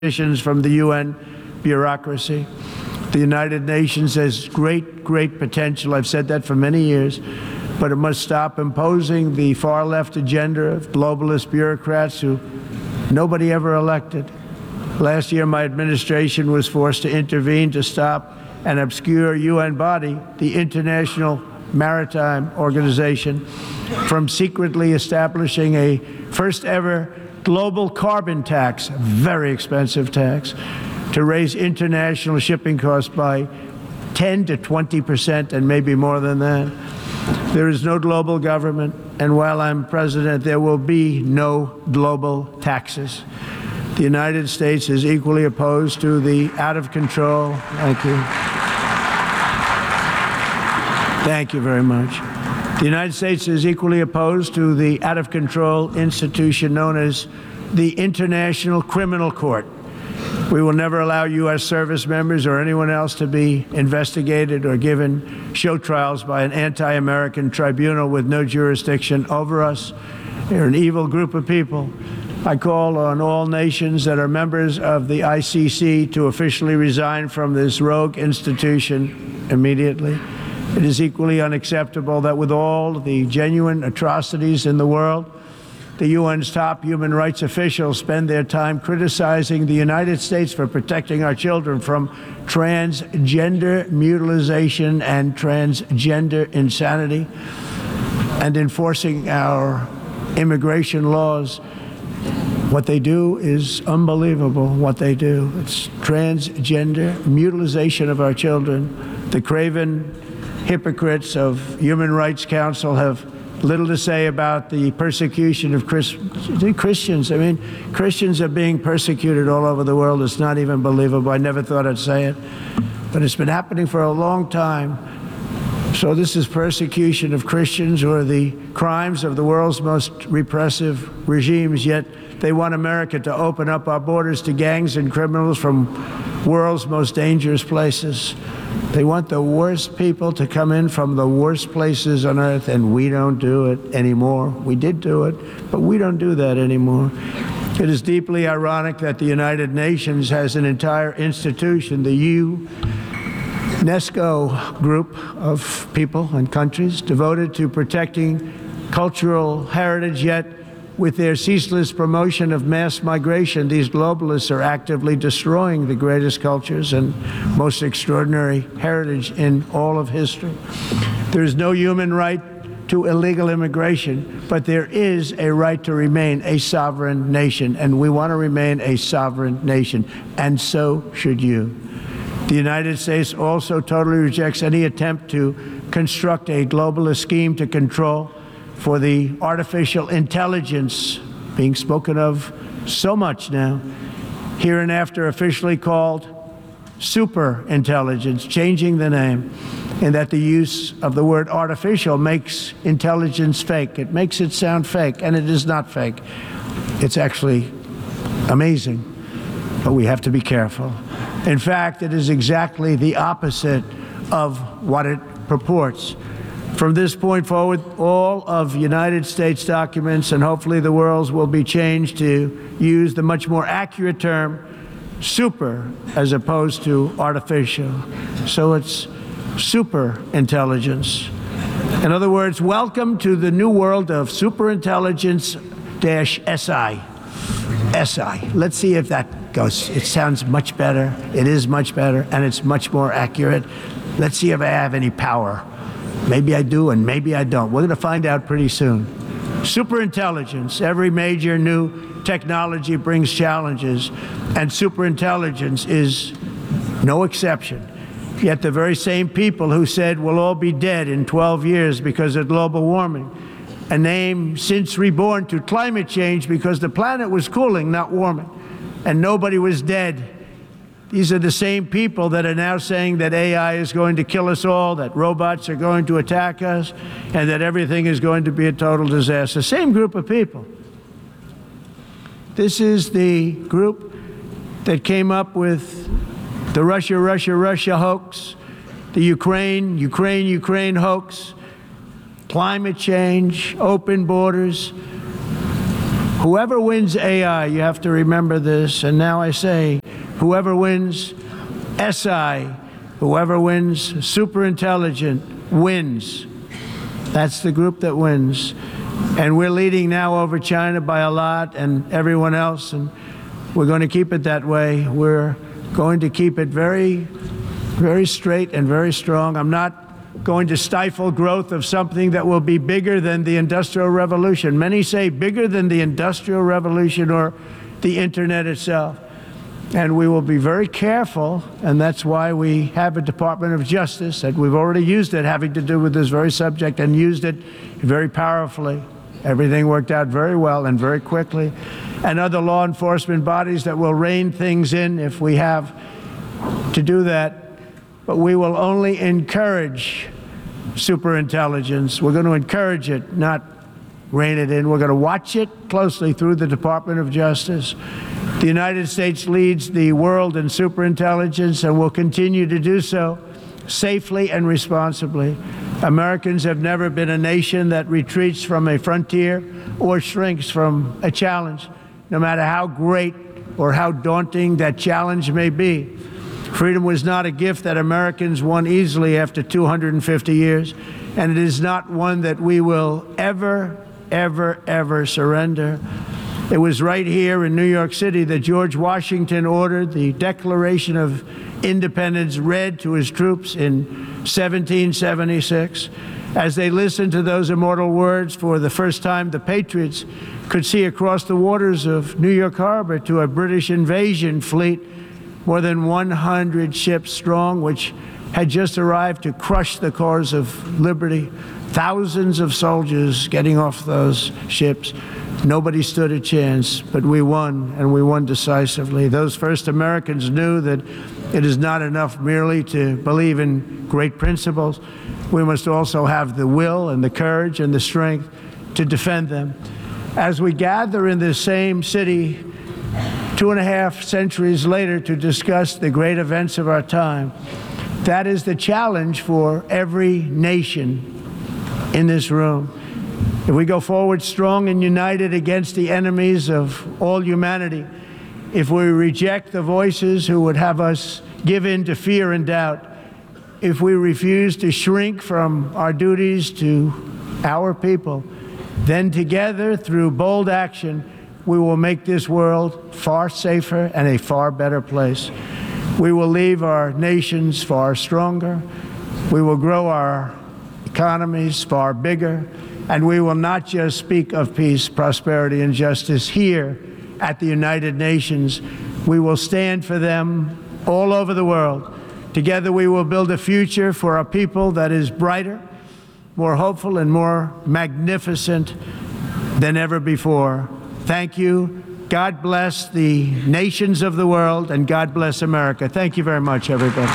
from the UN bureaucracy. The United Nations has great potential. I've said that for many years, but it must stop imposing the far left agenda of globalist bureaucrats who nobody ever elected. Last year, my administration was forced to intervene to stop an obscure UN body, the International Maritime Organization, from secretly establishing a first ever global carbon tax, a very expensive tax, to raise international shipping costs by 10 to 20% and maybe more than that. There is no global government, and while I'm president, there will be no global taxes. The United States is equally opposed to the out-of-control. Thank you. Thank you very much. The United States is equally opposed to the out-of-control institution known as the International Criminal Court. We will never allow U.S. service members or anyone else to be investigated or given show trials by an anti-American tribunal with no jurisdiction over us. They're an evil group of people. I call on all nations that are members of the ICC to officially resign from this rogue institution immediately. It is equally unacceptable that with all the genuine atrocities in the world, the UN's top human rights officials spend their time criticizing the United States for protecting our children from transgender mutilation and transgender insanity and enforcing our immigration laws. What they do is unbelievable, what they do. It's transgender mutilation of our children. The craven hypocrites of Human Rights Council have little to say about the persecution of Christians. I mean, Christians are being persecuted all over the world. It's not even believable. I never thought I'd say it, but it's been happening for a long time. So this is persecution of Christians or the crimes of the world's most repressive regimes, yet they want America to open up our borders to gangs and criminals from world's most dangerous places. They want the worst people to come in from the worst places on earth, and we don't do it anymore. We did do it, but we don't do that anymore. It is deeply ironic that the United Nations has an entire institution, the UNESCO group of people and countries devoted to protecting cultural heritage, yet with their ceaseless promotion of mass migration, these globalists are actively destroying the greatest cultures and most extraordinary heritage in all of history. There is no human right to illegal immigration, but there is a right to remain a sovereign nation, and we want to remain a sovereign nation, and so should you. The United States also totally rejects any attempt to construct a globalist scheme to control for the artificial intelligence being spoken of so much now, hereinafter officially called super intelligence, changing the name, and that the use of the word artificial makes intelligence fake. It makes it sound fake, and it is not fake. It's actually amazing, but we have to be careful. In fact, it is exactly the opposite of what it purports. From this point forward, all of United States documents, and hopefully the world's, will be changed to use the much more accurate term super as opposed to artificial. So it's super intelligence. In other words, welcome to the new world of superintelligence-SI. SI. Let's see if that goes. It sounds much better. It is much better, and it's much more accurate. Let's see if I have any power. Maybe I do, and maybe I don't. We're going to find out pretty soon. Superintelligence. Every major new technology brings challenges, and superintelligence is no exception. Yet the very same people who said we'll all be dead in 12 years because of global warming, a name since reborn to climate change because the planet was cooling, not warming, and nobody was dead. These are the same people that are now saying that AI is going to kill us all, that robots are going to attack us, and that everything is going to be a total disaster. Same group of people. This is the group that came up with the Russia hoax, the Ukraine hoax, climate change, open borders, Whoever wins AI, you have to remember this, and now I say, whoever wins SI, whoever wins superintelligent, wins. That's the group that wins. And we're leading now over China by a lot and everyone else, and we're going to keep it that way. We're going to keep it very, very straight and very strong. I'm not going to stifle growth of something that will be bigger than the Industrial Revolution. Many say bigger than the Industrial Revolution or the Internet itself. And we will be very careful, and that's why we have a Department of Justice, and we've already used it having to do with this very subject and used it very powerfully. Everything worked out very well and very quickly. And other law enforcement bodies that will rein things in if we have to do that. But we will only encourage superintelligence. We're going to encourage it, not rein it in. We're going to watch it closely through the Department of Justice. The United States leads the world in superintelligence and will continue to do so safely and responsibly. Americans have never been a nation that retreats from a frontier or shrinks from a challenge, no matter how great or how daunting that challenge may be. Freedom was not a gift that Americans won easily after 250 years, and it is not one that we will ever, ever, ever surrender. It was right here in New York City that George Washington ordered the Declaration of Independence read to his troops in 1776. As they listened to those immortal words for the first time, the Patriots could see across the waters of New York Harbor to a British invasion fleet, more than 100 ships strong, which had just arrived to crush the cause of liberty. Thousands of soldiers getting off those ships. Nobody stood a chance, but we won, and we won decisively. Those first Americans knew that it is not enough merely to believe in great principles. We must also have the will and the courage and the strength to defend them. As we gather in this same city 2.5 centuries later to discuss the great events of our time, that is the challenge for every nation in this room. If we go forward strong and united against the enemies of all humanity, if we reject the voices who would have us give in to fear and doubt, if we refuse to shrink from our duties to our people, then together, through bold action, we will make this world far safer and a far better place. We will leave our nations far stronger. We will grow our economies far bigger. And we will not just speak of peace, prosperity, and justice here at the United Nations. We will stand for them all over the world. Together we will build a future for our people that is brighter, more hopeful, and more magnificent than ever before. Thank you. God bless the nations of the world, and God bless America. Thank you very much, everybody.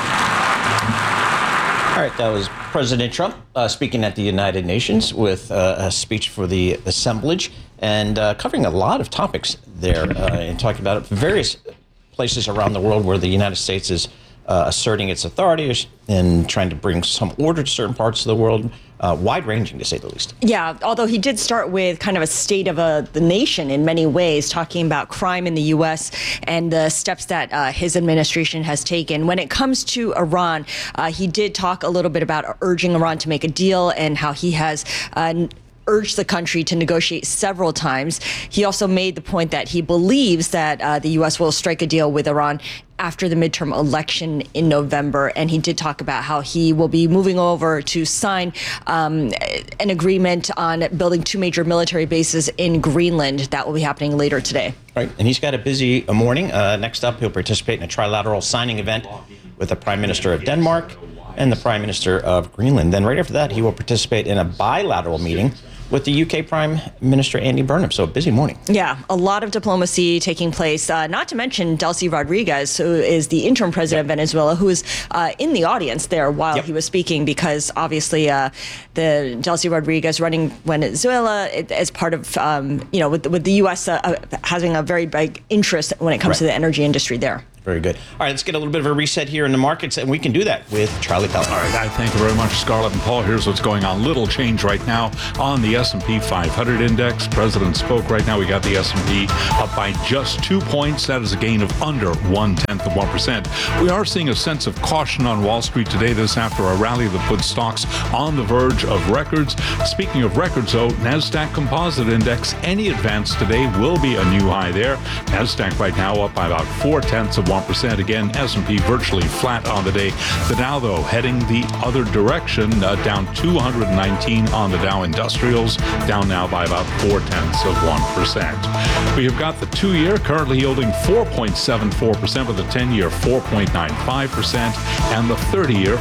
All right, that was President Trump speaking at the United Nations with a speech for the assemblage and covering a lot of topics there and talking about various places around the world where the United States is asserting its authority and trying to bring some order to certain parts of the world. Wide-ranging, to say the least. Yeah, although he did start with kind of a state of the nation in many ways, talking about crime in the U.S. and the steps that his administration has taken. When it comes to Iran, he did talk a little bit about urging Iran to make a deal and how he has urged the country to negotiate several times. He also made the point that he believes that the U.S. will strike a deal with Iran after the midterm election in November. And he did talk about how he will be moving over to sign an agreement on building 2 major military bases in Greenland. That will be happening later today. Right, and he's got a busy morning. Next up, he'll participate in a trilateral signing event with the Prime Minister of Denmark and the Prime Minister of Greenland. Then right after that, he will participate in a bilateral meeting with the UK Prime Minister Andy Burnham. So a busy morning. Yeah, a lot of diplomacy taking place, not to mention Delcy Rodriguez, who is the interim president of Venezuela, who was in the audience there while he was speaking, because obviously the Delcy Rodriguez running Venezuela as part of, with the U.S. having a very big interest when it comes to the energy industry there. Very good. All right, let's get a little bit of a reset here in the markets, and we can do that with Charlie Pell. All right, I thank you very much, Scarlett and Paul. Here's what's going on. Little change right now on the S&P 500 index. President spoke right now. We got the S&P up by just 2 points. That is a gain of under 0.1%. We are seeing a sense of caution on Wall Street today. This after a rally that put stocks on the verge of records. Speaking of records, though, NASDAQ Composite Index, any advance today will be a new high there. NASDAQ right now up by about 0.4%. Again, S&P virtually flat on the day. The Dow, though, heading the other direction, down 219 on the Dow Industrials, down now by about 0.4%. We have got the 2-year currently yielding 4.74%, with the 10-year 4.95%, and the 30-year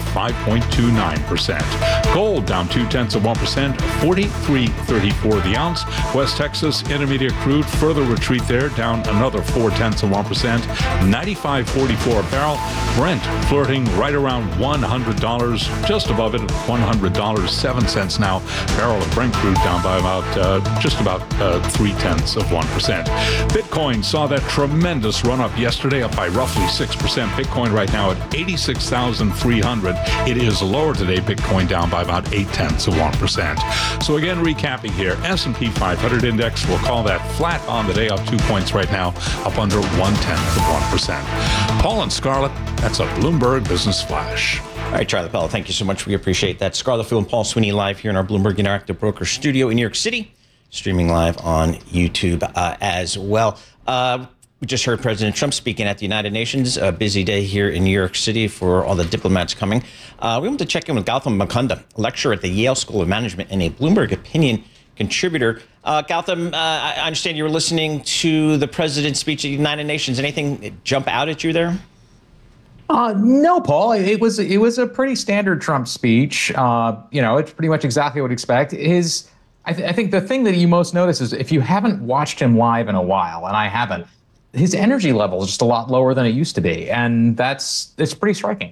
5.29%. Gold down 0.2%, 43.34 the ounce. West Texas Intermediate crude further retreat there, down another 0.4%, 95.44 a barrel. Brent flirting right around $100, just above it at $100.07 now. Barrel of Brent crude down by about just about 0.3%. Bitcoin saw that tremendous run up yesterday, up by roughly 6%. Bitcoin right now at 86,300. It is lower today. Bitcoin down by about 0.8%. So again, recapping here, S&P 500 index, we'll call that flat on the day, up 2 points right now, up under 0.1%. Paul and Scarlett, that's a Bloomberg Business Flash. All right, Charlie Pell, thank you so much. We appreciate that. Scarlett Field and Paul Sweeney live here in our Bloomberg Interactive Broker studio in New York City, streaming live on YouTube as well. We just heard President Trump speaking at the United Nations. A busy day here in New York City for all the diplomats coming. We want to check in with Gautam Mukunda, lecturer at the Yale School of Management and a Bloomberg Opinion contributor. Gautam, I understand you were listening to the president's speech at the United Nations. Anything jump out at you there? No, Paul. It was a pretty standard Trump speech. It's pretty much exactly what I'd expect. I think the thing that you most notice is if you haven't watched him live in a while, and I haven't, his energy level is just a lot lower than it used to be, and it's pretty striking.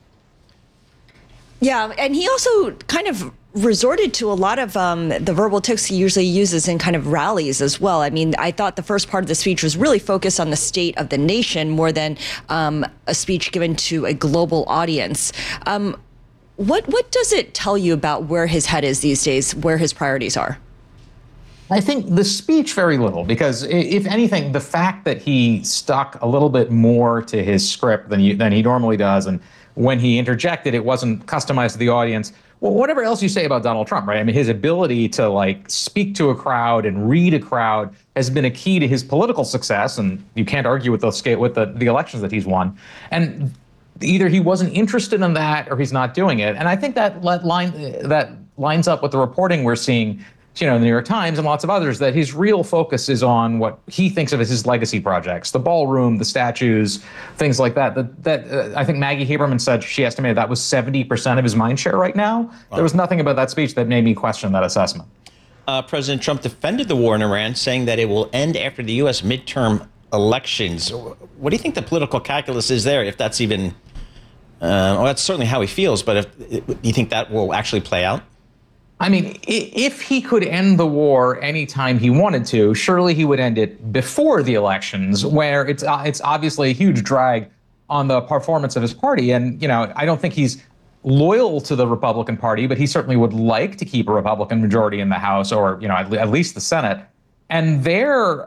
Yeah, and he also kind of resorted to a lot of the verbal tics he usually uses in kind of rallies as well. I mean, I thought the first part of the speech was really focused on the state of the nation more than a speech given to a global audience. What does it tell you about where his head is these days, where his priorities are? I think the speech very little, because if anything, the fact that he stuck a little bit more to his script than he normally does, and when he interjected, it wasn't customized to the audience. Well, whatever else you say about Donald Trump, right? I mean, his ability to speak to a crowd and read a crowd has been a key to his political success, and you can't argue with the elections that he's won. And either he wasn't interested in that or he's not doing it. And I think that lines up with the reporting we're seeing, in the New York Times and lots of others, that his real focus is on what he thinks of as his legacy projects, the ballroom, the statues, things like that. I think Maggie Haberman said she estimated that was 70% of his mind share right now. Wow. There was nothing about that speech that made me question that assessment. President Trump defended the war in Iran, saying that it will end after the U.S. midterm elections. What do you think the political calculus is there, if that's even... that's certainly how he feels, but do you think that will actually play out? I mean, if he could end the war anytime he wanted to, surely he would end it before the elections, where it's obviously a huge drag on the performance of his party. And, I don't think he's loyal to the Republican Party, but he certainly would like to keep a Republican majority in the House, or, at least the Senate. And there,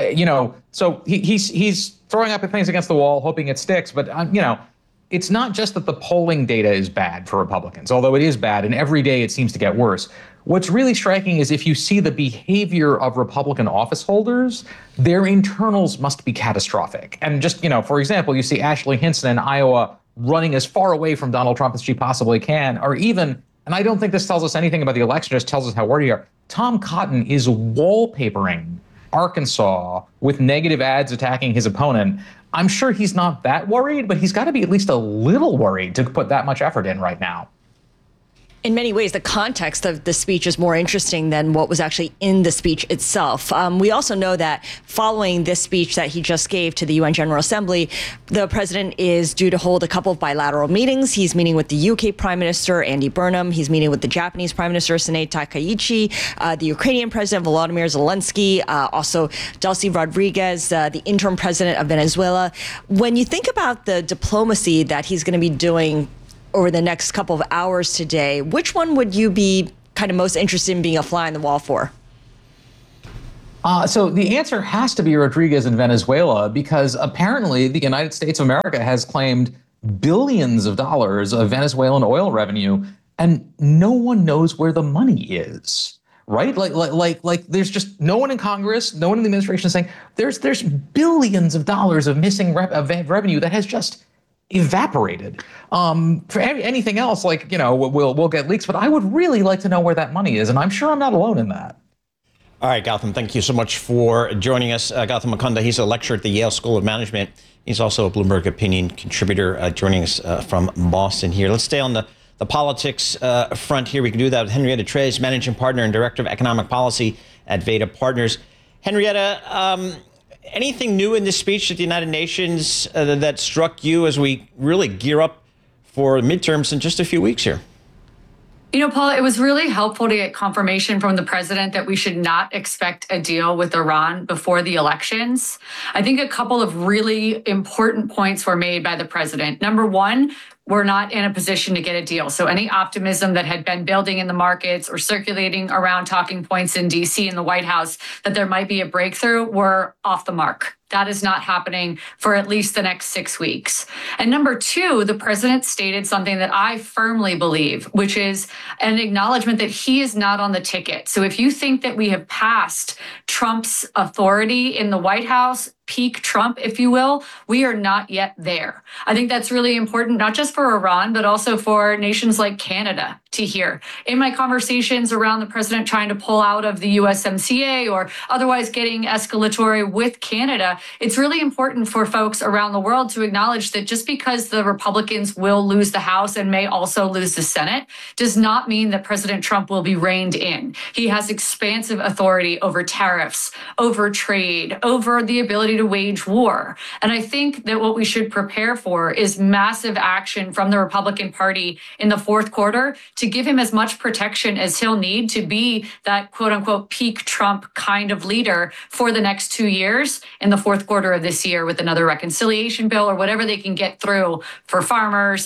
so he's throwing up things against the wall, hoping it sticks. But, it's not just that the polling data is bad for Republicans, although it is bad, and every day it seems to get worse. What's really striking is if you see the behavior of Republican office holders, their internals must be catastrophic. And just, for example, you see Ashley Hinson in Iowa running as far away from Donald Trump as she possibly can, or even, and I don't think this tells us anything about the election, just tells us how worried you are, Tom Cotton is wallpapering Arkansas with negative ads attacking his opponent. I'm sure he's not that worried, but he's got to be at least a little worried to put that much effort in right now. In many ways, the context of the speech is more interesting than what was actually in the speech itself. We also know that following this speech that he just gave to the UN General Assembly, the president is due to hold a couple of bilateral meetings. He's meeting with the UK Prime Minister, Andy Burnham. He's meeting with the Japanese Prime Minister, Sanae Takaichi, the Ukrainian President, Volodymyr Zelensky, also Delcy Rodriguez, the interim president of Venezuela. When you think about the diplomacy that he's going to be doing over the next couple of hours today, which one would you be kind of most interested in being a fly on the wall for? So the answer has to be Rodriguez in Venezuela, because apparently the United States of America has claimed billions of dollars of Venezuelan oil revenue, and no one knows where the money is. Right? Like there's just no one in Congress, no one in the administration is saying there's billions of dollars of missing revenue that has just evaporated. For anything else, we'll get leaks, but I would really like to know where that money is, and I'm sure I'm not alone in that. All right, Gautam, thank you so much for joining us. Gautam Mukunda, he's a lecturer at the Yale School of Management. He's also a Bloomberg Opinion contributor, joining us from Boston here. Let's stay on the politics front here. We can do that with Henrietta Tres, Managing Partner and Director of Economic Policy at Veda Partners. Henrietta, anything new in this speech at the United Nations that struck you as we really gear up for midterms in just a few weeks here? You know, Paul, it was really helpful to get confirmation from the president that we should not expect a deal with Iran before the elections. I think a couple of really important points were made by the president. Number one, we're not in a position to get a deal. So any optimism that had been building in the markets or circulating around talking points in DC and the White House that there might be a breakthrough were off the mark. That is not happening for at least the next 6 weeks. And number two, the president stated something that I firmly believe, which is an acknowledgement that he is not on the ticket. So if you think that we have passed Trump's authority in the White House, peak Trump, if you will, we are not yet there. I think that's really important, not just for Iran, but also for nations like Canada to hear. In my conversations around the president trying to pull out of the USMCA or otherwise getting escalatory with Canada, it's really important for folks around the world to acknowledge that just because the Republicans will lose the House and may also lose the Senate does not mean that President Trump will be reined in. He has expansive authority over tariffs, over trade, over the ability to wage war. And I think that what we should prepare for is massive action from the Republican Party in the fourth quarter to give him as much protection as he'll need to be that quote unquote peak Trump kind of leader for the next 2 years in the fourth quarter of this year with another reconciliation bill or whatever they can get through for farmers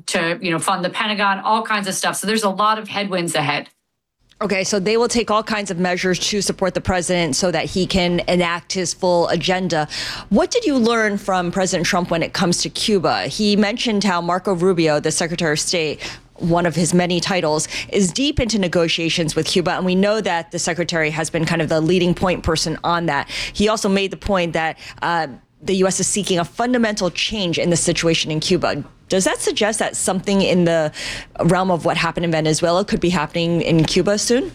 to fund the Pentagon, all kinds of stuff. So there's a lot of headwinds ahead. Okay, so they will take all kinds of measures to support the president so that he can enact his full agenda. What did you learn from President Trump when it comes to Cuba? He mentioned how Marco Rubio, the Secretary of State, one of his many titles, is deep into negotiations with Cuba. And we know that the secretary has been kind of the leading point person on that. He also made the point that the U.S. is seeking a fundamental change in the situation in Cuba. Does that suggest that something in the realm of what happened in Venezuela could be happening in Cuba soon?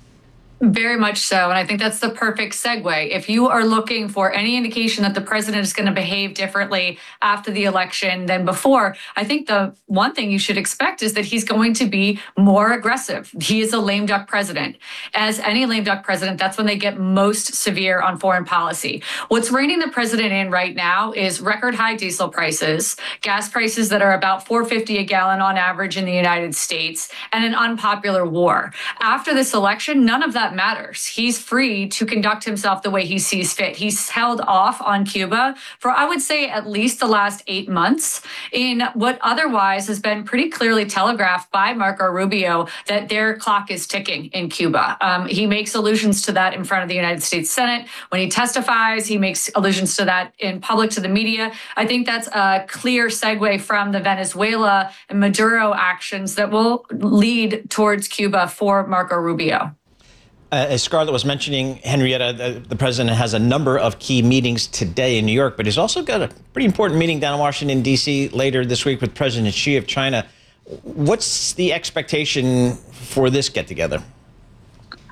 Very much so. And I think that's the perfect segue. If you are looking for any indication that the president is going to behave differently after the election than before, I think the one thing you should expect is that he's going to be more aggressive. He is a lame duck president. As any lame duck president, that's when they get most severe on foreign policy. What's reining the president in right now is record high diesel prices, gas prices that are about $4.50 a gallon on average in the United States, and an unpopular war. After this election, none of that matters. He's free to conduct himself the way he sees fit. He's held off on Cuba for, I would say, at least the last 8 months in what otherwise has been pretty clearly telegraphed by Marco Rubio that their clock is ticking in Cuba. He makes allusions to that in front of the United States Senate. When he testifies, he makes allusions to that in public to the media. I think that's a clear segue from the Venezuela and Maduro actions that will lead towards Cuba for Marco Rubio. As Scarlett was mentioning, Henrietta, the president has a number of key meetings today in New York, but he's also got a pretty important meeting down in Washington, D.C. later this week with President Xi of China. What's the expectation for this get-together?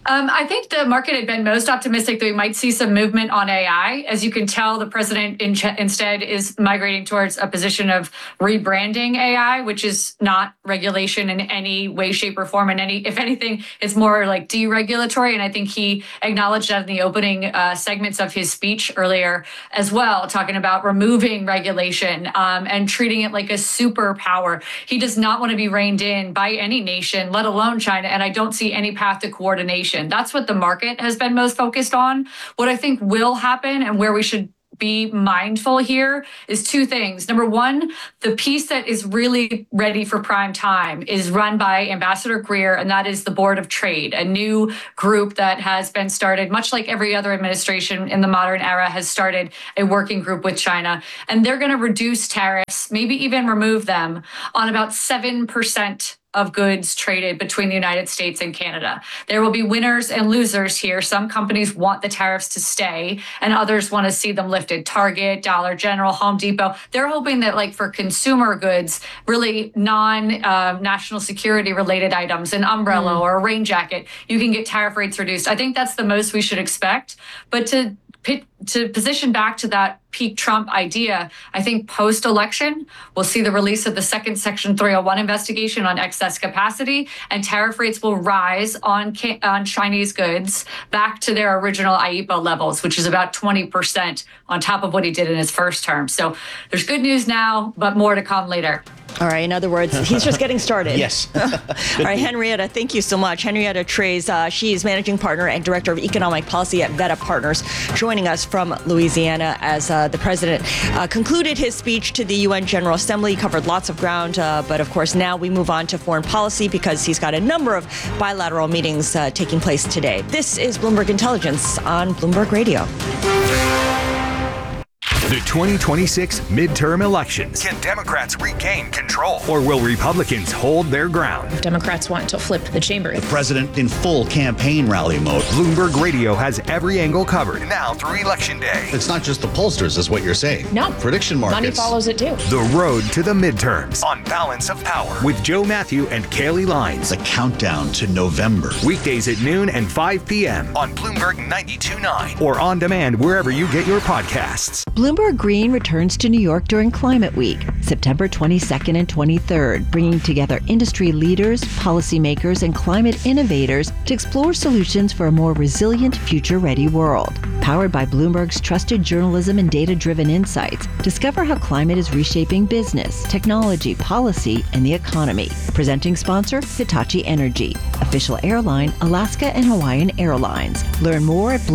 I think the market had been most optimistic that we might see some movement on AI. As you can tell, the president instead is migrating towards a position of rebranding AI, which is not regulation in any way, shape, or form. And if anything, it's more like deregulatory. And I think he acknowledged that in the opening segments of his speech earlier as well, talking about removing regulation and treating it like a superpower. He does not want to be reined in by any nation, let alone China. And I don't see any path to coordination. That's what the market has been most focused on. What I think will happen and where we should be mindful here is two things. Number one, the piece that is really ready for prime time is run by Ambassador Greer, and that is the Board of Trade, a new group that has been started, much like every other administration in the modern era has started a working group with China. And they're going to reduce tariffs, maybe even remove them on about 7% of goods traded between the United States and Canada. There will be winners and losers here. Some companies want the tariffs to stay and others want to see them lifted. Target, Dollar General, Home Depot. They're hoping that like for consumer goods, really non-national security related items, an umbrella or a rain jacket, you can get tariff rates reduced. I think that's the most we should expect. But to position back to that peak Trump idea, I think post-election, we'll see the release of the second Section 301 investigation on excess capacity, and tariff rates will rise on Chinese goods back to their original IEEPA levels, which is about 20% on top of what he did in his first term. So there's good news now, but more to come later. All right. In other words, he's just getting started. Yes. All right, Henrietta, thank you so much. Henrietta Treyz, she is managing partner and director of economic policy at Veta Partners, joining us from Louisiana as the president concluded his speech to the UN General Assembly. He covered lots of ground, but of course now we move on to foreign policy because he's got a number of bilateral meetings taking place today. This is Bloomberg Intelligence on Bloomberg Radio. The 2026 midterm elections. Can Democrats regain control? Or will Republicans hold their ground? Democrats want to flip the chamber. The president in full campaign rally mode. Bloomberg Radio has every angle covered now through Election Day. It's not just the pollsters, is what you're saying. No. Prediction markets. Money follows it too. The road to the midterms on Balance of Power with Joe Matthew and Kaylee Lines. The countdown to November. Weekdays at noon and 5 p.m. on Bloomberg 92.9 or on demand wherever you get your podcasts. Bloomberg Green returns to New York during Climate Week, September 22nd and 23rd, bringing together industry leaders, policymakers, and climate innovators to explore solutions for a more resilient, future-ready world. Powered by Bloomberg's trusted journalism and data-driven insights, discover how climate is reshaping business, technology, policy, and the economy. Presenting sponsor, Hitachi Energy. Official airline, Alaska and Hawaiian Airlines. Learn more at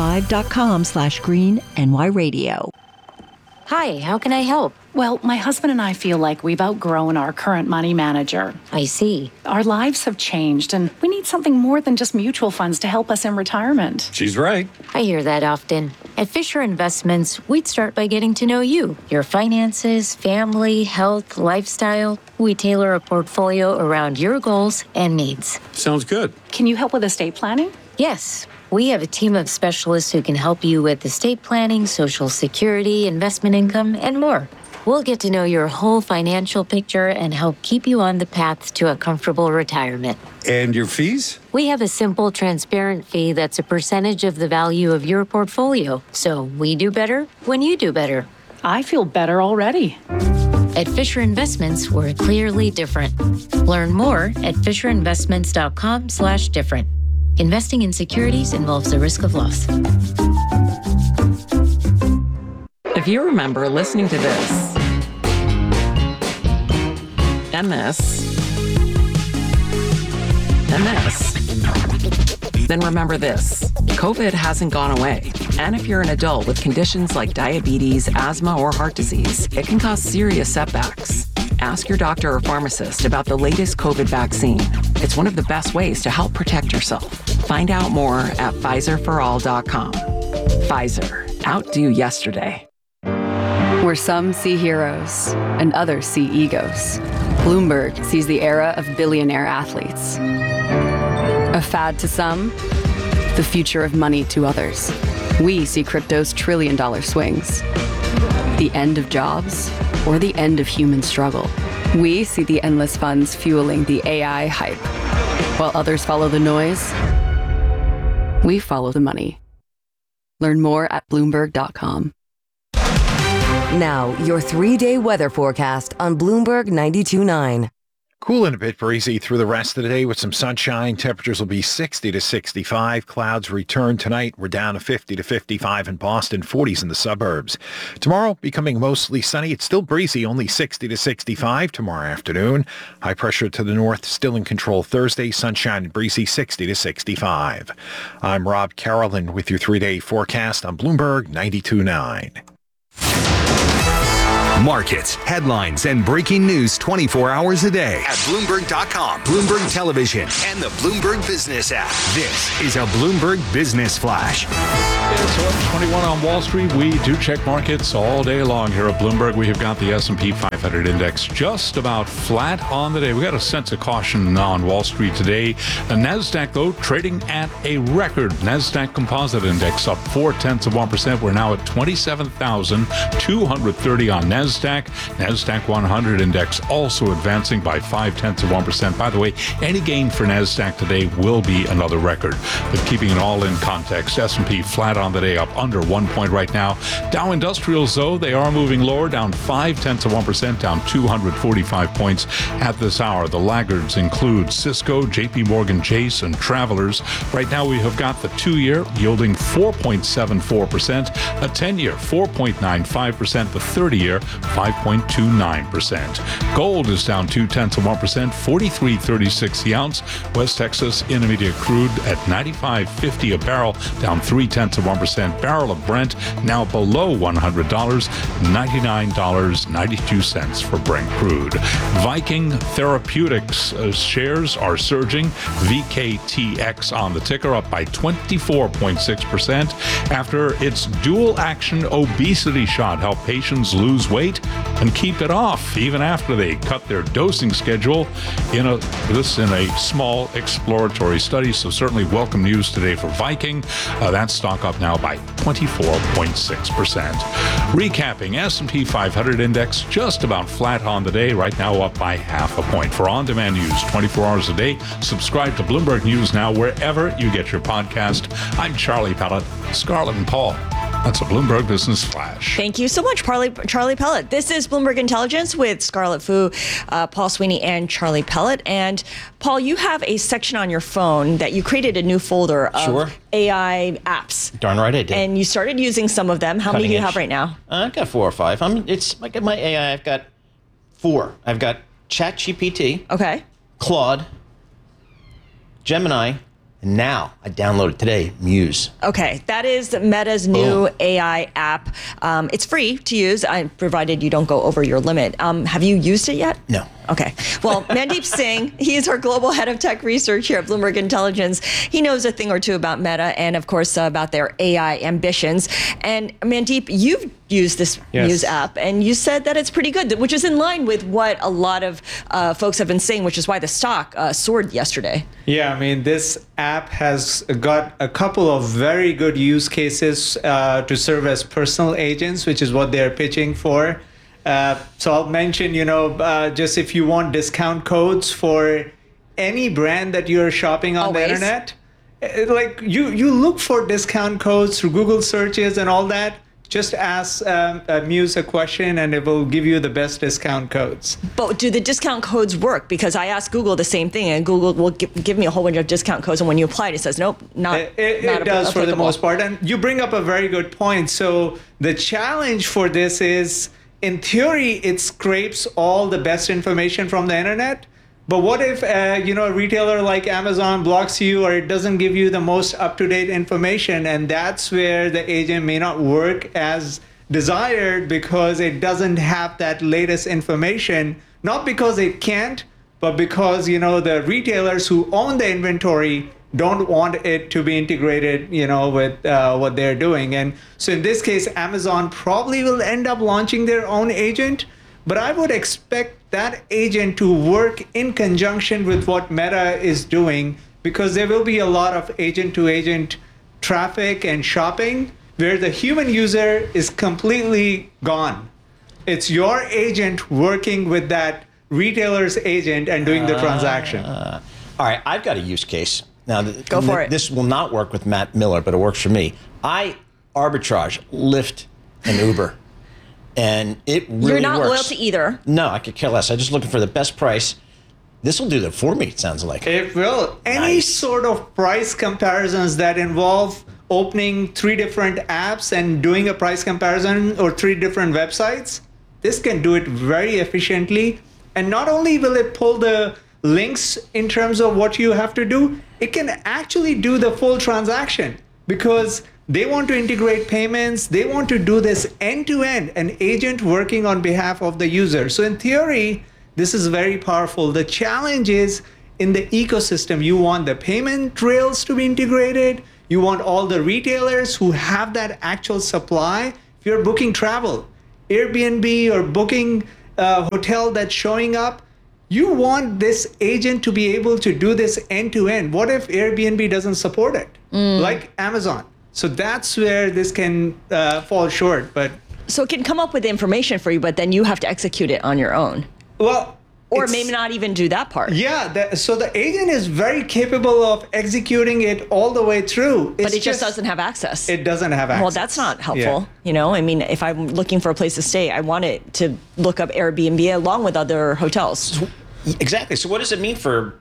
BloombergLive.com/green-NY-radio. Hi, how can I help? Well, my husband and I feel like we've outgrown our current money manager. I see. Our lives have changed, and we need something more than just mutual funds to help us in retirement. She's right. I hear that often. At Fisher Investments, we'd start by getting to know you, your finances, family, health, lifestyle. We tailor a portfolio around your goals and needs. Sounds good. Can you help with estate planning? Yes. We have a team of specialists who can help you with estate planning, Social Security, investment income, and more. We'll get to know your whole financial picture and help keep you on the path to a comfortable retirement. And your fees? We have a simple, transparent fee that's a percentage of the value of your portfolio. So we do better when you do better. I feel better already. At Fisher Investments, we're clearly different. Learn more at fisherinvestments.com/different. Investing in securities involves the risk of loss. If you remember listening to this and this and this, then remember this. COVID hasn't gone away. And if you're an adult with conditions like diabetes, asthma, or heart disease, it can cause serious setbacks. Ask your doctor or pharmacist about the latest COVID vaccine. It's one of the best ways to help protect yourself. Find out more at PfizerForAll.com. Pfizer. Outdo yesterday. Where some see heroes and others see egos, Bloomberg sees the era of billionaire athletes. A fad to some, the future of money to others. We see crypto's trillion-dollar swings. The end of jobs or the end of human struggle. We see the endless funds fueling the AI hype, while others follow the noise We follow the money. Learn more at Bloomberg.com. Now, your 3-day weather forecast on Bloomberg 92.9. Cool and a bit breezy through the rest of the day with some sunshine. Temperatures will be 60 to 65. Clouds return tonight. We're down to 50 to 55 in Boston, 40s in the suburbs. Tomorrow, becoming mostly sunny. It's still breezy, only 60 to 65 tomorrow afternoon. High pressure to the north, still in control Thursday. Sunshine and breezy, 60 to 65. I'm Rob Carolyn with your 3-day forecast on Bloomberg 92.9. Markets, headlines, and breaking news 24 hours a day at Bloomberg.com, Bloomberg Television, and the Bloomberg Business app. This is a Bloomberg Business Flash. It's 11:21 on Wall Street. We do check markets all day long here at Bloomberg. We have got the S&P 500 index just about flat on the day. We got a sense of caution on Wall Street today. The NASDAQ, though, trading at a record. NASDAQ Composite Index up 0.4%. We're now at 27,230 on NASDAQ. NASDAQ 100 Index also advancing by 0.5%. By the way, any gain for NASDAQ today will be another record. But keeping it all in context, S&P flat on the day, up under 1 point right now. Dow Industrials, though, they are moving lower, down 0.5%, down 245 points at this hour. The laggards include Cisco, JP Morgan Chase, and Travelers. Right now we have got the 2-year yielding 4.74%, a 10-year 4.95%, the 30-year 5.29%. Gold is down 0.2%, 43.36 the ounce. West Texas Intermediate crude at $95.50 a barrel, down 0.3%. Barrel of Brent now below $100, $99.92 for Brent crude. Viking Therapeutics shares are surging. VKTX on the ticker, up by 24.6% after its dual action obesity shot helped patients lose weight and keep it off even after they cut their dosing schedule in a small exploratory study. So certainly welcome news today for Viking. That stock up now by 24.6%. Recapping, S&P 500 index just about flat on the day, right now up by 0.5 point. For on-demand news 24 hours a day, subscribe to Bloomberg News Now wherever you get your podcast. I'm Charlie Pellet, Scarlett and Paul. That's a Bloomberg Business Flash. Thank you so much, Charlie Pellet. This is Bloomberg Intelligence with Scarlett Fu, Paul Sweeney, and Charlie Pellet. And Paul, you have a section on your phone that you created a new folder of AI apps. Darn right I did. And you started using some of them. How many do you have right now? I've got 4 or 5. It's like my AI. I've got 4. I've got ChatGPT. Okay. Claude. Gemini. And now, I downloaded today, Muse. Okay, that is Meta's new AI app. It's free to use, provided you don't go over your limit. Have you used it yet? No. Okay. Well, Mandeep Singh, he's our global head of tech research here at Bloomberg Intelligence. He knows a thing or two about Meta and, of course, about their AI ambitions. And Mandeep, you've used this Muse app, and you said that it's pretty good, which is in line with what a lot of folks have been saying, which is why the stock soared yesterday. Yeah, I mean, this app has got a couple of very good use cases to serve as personal agents, which is what they're pitching for. So I'll mention, just if you want discount codes for any brand that you're shopping on the internet, like you look for discount codes through Google searches and all that. Just ask Muse a question and it will give you the best discount codes. But do the discount codes work? Because I asked Google the same thing and Google will give me a whole bunch of discount codes. And when you apply it says, nope, not It does for the most part. And you bring up a very good point. So the challenge for this is, in theory, it scrapes all the best information from the internet. But what if, a retailer like Amazon blocks you or it doesn't give you the most up-to-date information? And that's where the agent may not work as desired because it doesn't have that latest information, not because it can't, but because, the retailers who own the inventory don't want it to be integrated, with what they're doing. And so in this case, Amazon probably will end up launching their own agent. But I would expect that agent to work in conjunction with what Meta is doing, because there will be a lot of agent-to-agent traffic and shopping where the human user is completely gone. It's your agent working with that retailer's agent and doing the transaction. All right, I've got a use case Now, Go for it. This will not work with Matt Miller, but it works for me. I arbitrage Lyft and Uber, and it really works. You're not loyal to either. No, I could care less. I'm just looking for the best price. This will do that for me, it sounds like. It will. Any sort of price comparisons that involve opening 3 different apps and doing a price comparison or 3 different websites, this can do it very efficiently. And not only will it pull the links in terms of what you have to do, it can actually do the full transaction because they want to integrate payments. They want to do this end to end, an agent working on behalf of the user. So in theory, this is very powerful. The challenge is in the ecosystem. You want the payment rails to be integrated. You want all the retailers who have that actual supply. If you're booking travel, Airbnb or booking a hotel that's showing up, you want this agent to be able to do this end to end. What if Airbnb doesn't support it? Like Amazon. So that's where this can fall short. But so it can come up with information for you, but then you have to execute it on your own. Well, or maybe not even do that part. Yeah, so the agent is very capable of executing it all the way through. But it just doesn't have access. It doesn't have access. Well, that's not helpful. Yeah. You know, I mean, if I'm looking for a place to stay, I want it to look up Airbnb along with other hotels. Exactly. So what does it mean for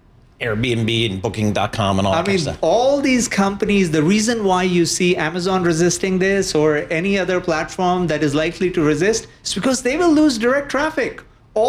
Airbnb and Booking.com and all that kind of stuff? All these companies, the reason why you see Amazon resisting this or any other platform that is likely to resist is because they will lose direct traffic.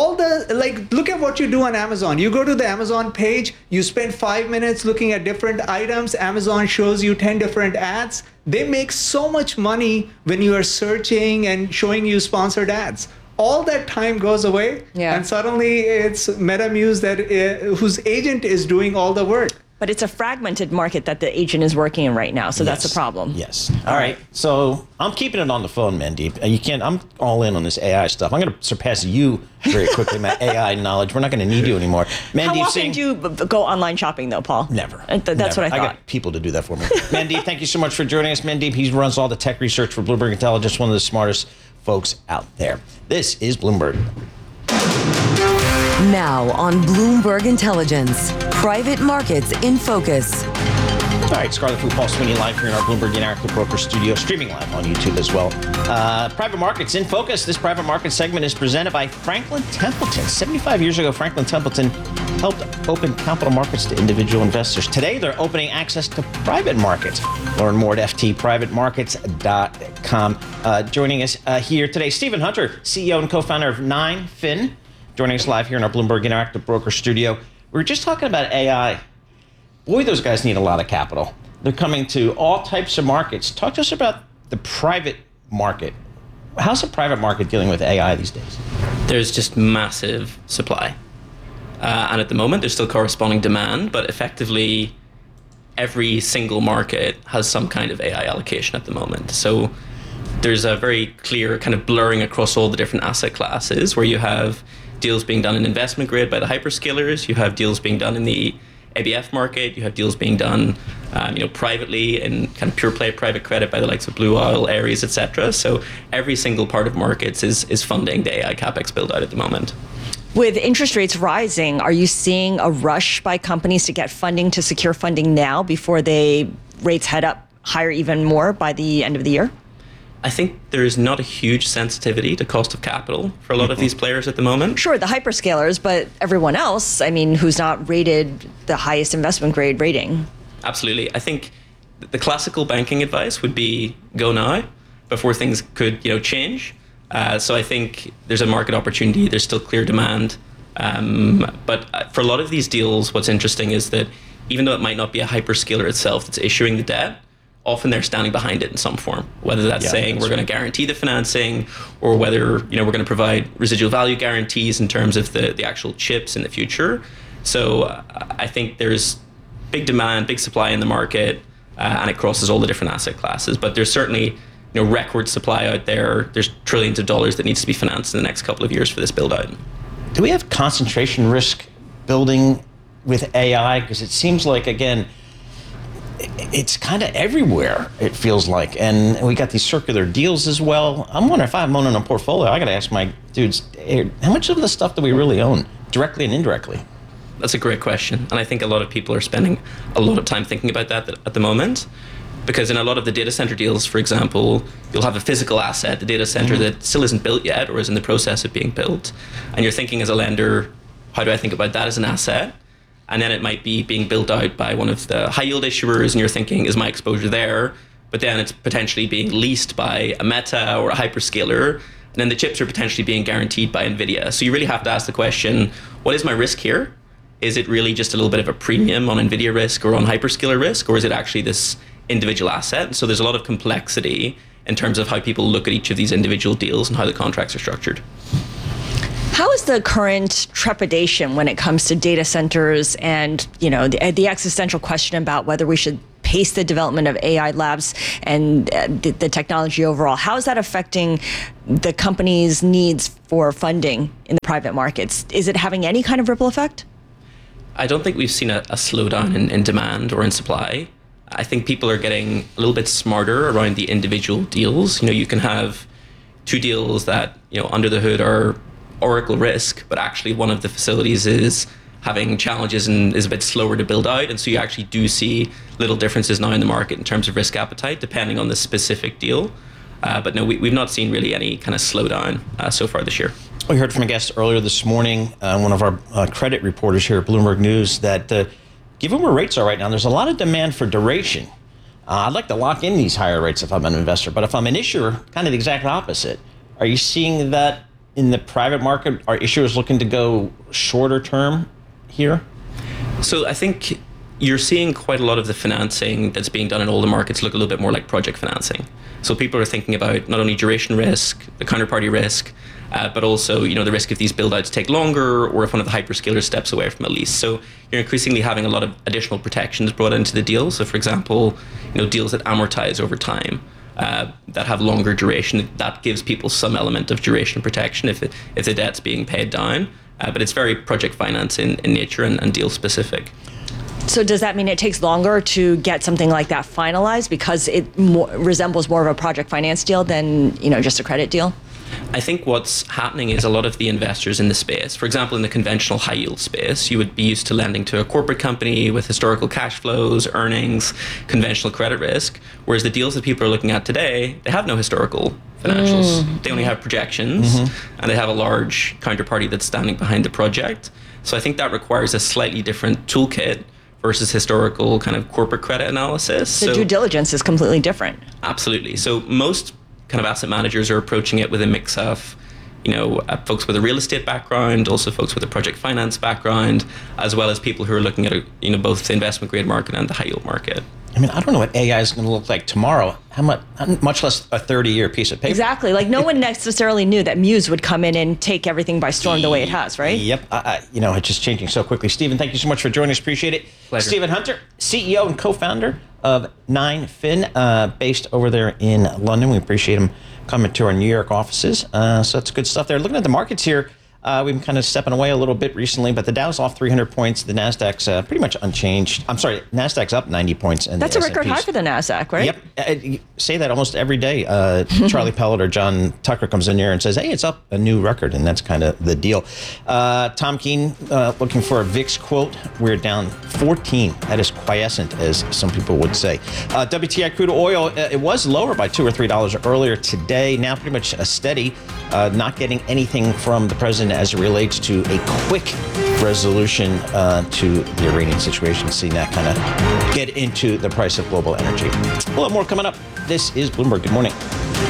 Look at what you do on Amazon. You go to the Amazon page, you spend 5 minutes looking at different items. Amazon shows you 10 different ads. They make so much money when you are searching and showing you sponsored ads. All that time goes away, and suddenly it's MetaMuse whose agent is doing all the work. But it's a fragmented market that the agent is working in right now, so that's a problem. Yes. All right. So I'm keeping it on the phone, Mandeep. You can't. I'm all in on this AI stuff. I'm going to surpass you very quickly, my AI knowledge. We're not going to need you anymore. Mandeep, how often do you go online shopping, though, Paul? Never. That's what I thought. I got people to do that for me. Mandeep, thank you so much for joining us. Mandeep, he runs all the tech research for Bloomberg Intelligence, one of the smartest folks out there. This is Bloomberg. Now on Bloomberg Intelligence, private markets in focus. All right, Scarlet Fu, Paul Sweeney live here in our Bloomberg Interactive Broker studio, streaming live on YouTube as well. Private markets in focus. This private market segment is presented by Franklin Templeton. 75 years ago, Franklin Templeton helped open capital markets to individual investors. Today, they're opening access to private markets. Learn more at ftprivatemarkets.com. Joining us here today, Stephen Hunter, CEO and co-founder of 9fin, joining us live here in our Bloomberg Interactive Broker studio. We were just talking about AI. Boy, those guys need a lot of capital. They're coming to all types of markets. Talk to us about the private market. How's the private market dealing with AI these days? There's just massive supply. And at the moment, there's still corresponding demand, but effectively, every single market has some kind of AI allocation at the moment. So there's a very clear kind of blurring across all the different asset classes where you have deals being done in investment grade by the hyperscalers, you have deals being done in the ABF market, you have deals being done privately in kind of pure play private credit by the likes of Blue Owl, Ares, etc. So every single part of markets is funding the AI CapEx build out at the moment. With interest rates rising, are you seeing a rush by companies to get funding, to secure funding now before rates head up higher even more by the end of the year? I think there's not a huge sensitivity to cost of capital for a lot of these players at the moment. Sure, the hyperscalers, but everyone else, I mean, who's not rated the highest investment grade rating. Absolutely. I think the classical banking advice would be go now before things could change. So I think there's a market opportunity. There's still clear demand. But for a lot of these deals, what's interesting is that even though it might not be a hyperscaler itself that's issuing the debt, often they're standing behind it in some form, whether that's saying we're going to guarantee the financing or whether we're going to provide residual value guarantees in terms of the actual chips in the future. So I think there's big demand, big supply in the market, and it crosses all the different asset classes. But there's certainly record supply out there. There's trillions of dollars that needs to be financed in the next couple of years for this build out. Do we have concentration risk building with AI? Because it seems like, again, it's kind of everywhere, it feels like. And we got these circular deals as well. I'm wondering if I'm owning a portfolio, I got to ask my dudes, how much of the stuff do we really own, directly and indirectly? That's a great question. And I think a lot of people are spending a lot of time thinking about that at the moment. Because in a lot of the data center deals, for example, you'll have a physical asset, the data center that still isn't built yet or is in the process of being built. And you're thinking as a lender, how do I think about that as an asset? And then it might be being built out by one of the high yield issuers, and you're thinking, is my exposure there? But then it's potentially being leased by a Meta or a hyperscaler. And then the chips are potentially being guaranteed by NVIDIA. So you really have to ask the question, what is my risk here? Is it really just a little bit of a premium on NVIDIA risk or on hyperscaler risk? Or is it actually this individual asset? So there's a lot of complexity in terms of how people look at each of these individual deals and how the contracts are structured. How is the current trepidation when it comes to data centers and, the existential question about whether we should pace the development of AI labs and the technology overall? How is that affecting the company's needs for funding in the private markets? Is it having any kind of ripple effect? I don't think we've seen a slowdown in demand or in supply. I think people are getting a little bit smarter around the individual deals. You can have two deals that, under the hood are Oracle risk, but actually one of the facilities is having challenges and is a bit slower to build out. And so you actually do see little differences now in the market in terms of risk appetite, depending on the specific deal. But no, we've not seen really any kind of slowdown so far this year. We heard from a guest earlier this morning, one of our credit reporters here at Bloomberg News, that given where rates are right now, there's a lot of demand for duration. I'd like to lock in these higher rates if I'm an investor, but if I'm an issuer, kind of the exact opposite. Are you seeing that in the private market? Are issuers looking to go shorter term here? So I think you're seeing quite a lot of the financing that's being done in all the markets look a little bit more like project financing. So people are thinking about not only duration risk, the counterparty risk, but also, the risk if these build-outs take longer or if one of the hyperscalers steps away from a lease. So you're increasingly having a lot of additional protections brought into the deal. So for example, deals that amortize over time, that have longer duration, that gives people some element of duration protection if the debt's being paid down. But it's very project finance in nature and deal specific. So does that mean it takes longer to get something like that finalized because it resembles more of a project finance deal than, just a credit deal? I think what's happening is a lot of the investors in the space, for example, in the conventional high yield space, you would be used to lending to a corporate company with historical cash flows, earnings, conventional credit risk, whereas the deals that people are looking at today, they have no historical financials. They only have projections, and they have a large counterparty that's standing behind the project. So I think that requires a slightly different toolkit versus historical kind of corporate credit analysis. The due diligence is completely different. Absolutely. So most kind of asset managers are approaching it with a mix of, folks with a real estate background, also folks with a project finance background, as well as people who are looking at, both the investment grade market and the high yield market. I mean, I don't know what AI is going to look like tomorrow, much less a 30-year piece of paper. Exactly. Like no one necessarily knew that Muse would come in and take everything by storm the way it has, right? Yep. It's just changing so quickly. Stephen, thank you so much for joining us. Appreciate it. Pleasure. Stephen Hunter, CEO and co-founder of 9fin, based over there in London. We appreciate him coming to our New York offices. So that's good stuff there. Looking at the markets here, we've been kind of stepping away a little bit recently, but the Dow's off 300 points. The Nasdaq's pretty much unchanged. I'm sorry, Nasdaq's up 90 points. And that's a record high for the Nasdaq, right? Yep. You say that almost every day. Charlie Pellet or John Tucker comes in here and says, hey, it's up a new record, and that's kind of the deal. Tom Keene looking for a VIX quote. We're down 14. That is quiescent, as some people would say. WTI crude oil, it was lower by $2 or $3 earlier today. Now pretty much a steady, not getting anything from the president as it relates to a quick resolution to the Iranian situation, seeing that kind of get into the price of global energy. We'll have more coming up. This is Bloomberg. Good morning.